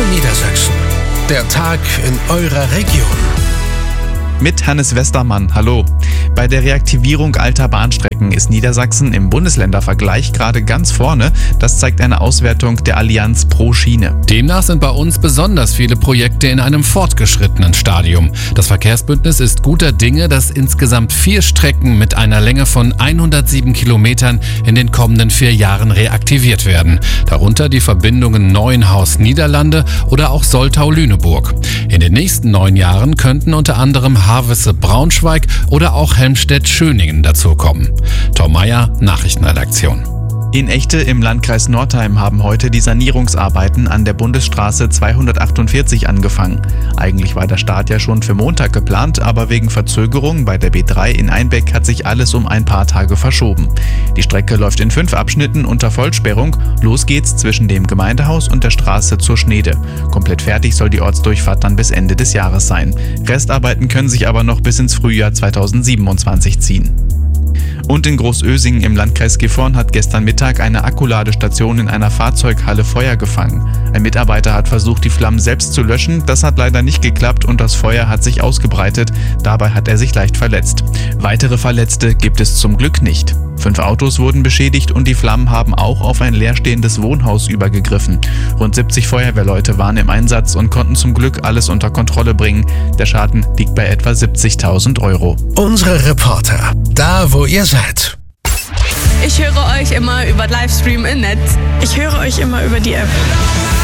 Niedersachsen. Der Tag in eurer Region. Mit Hannes Westermann, hallo. Bei der Reaktivierung alter Bahnstrecken ist Niedersachsen im Bundesländervergleich gerade ganz vorne. Das zeigt eine Auswertung der Allianz Pro Schiene. Demnach sind bei uns besonders viele Projekte in einem fortgeschrittenen Stadium. Das Verkehrsbündnis ist guter Dinge, dass insgesamt 4 Strecken mit einer Länge von 107 Kilometern in den kommenden 4 Jahren reaktiviert werden. Darunter die Verbindungen Neuenhaus-Niederlande oder auch Soltau-Lüneburg. In den nächsten 9 Jahren könnten unter anderem Havelse-Braunschweig oder auch Helmstedt-Schöningen dazukommen. Tom Meyer, Nachrichtenredaktion. In Echte im Landkreis Northeim haben heute die Sanierungsarbeiten an der Bundesstraße 248 angefangen. Eigentlich war der Start ja schon für Montag geplant, aber wegen Verzögerung bei der B3 in Einbeck hat sich alles um ein paar Tage verschoben. Die Strecke läuft in 5 Abschnitten unter Vollsperrung. Los geht's zwischen dem Gemeindehaus und der Straße zur Schneede. Komplett fertig soll die Ortsdurchfahrt dann bis Ende des Jahres sein. Restarbeiten können sich aber noch bis ins Frühjahr 2027 ziehen. Und in Großösingen im Landkreis Gifhorn hat gestern Mittag eine Akkuladestation in einer Fahrzeughalle Feuer gefangen. Ein Mitarbeiter hat versucht, die Flammen selbst zu löschen. Das hat leider nicht geklappt und das Feuer hat sich ausgebreitet. Dabei hat er sich leicht verletzt. Weitere Verletzte gibt es zum Glück nicht. 5 Autos wurden beschädigt und die Flammen haben auch auf ein leerstehendes Wohnhaus übergegriffen. Rund 70 Feuerwehrleute waren im Einsatz und konnten zum Glück alles unter Kontrolle bringen. Der Schaden liegt bei etwa 70.000 Euro. Unsere Reporter, da wo ihr seid. Ich höre euch immer über Livestream im Netz. Ich höre euch immer über die App.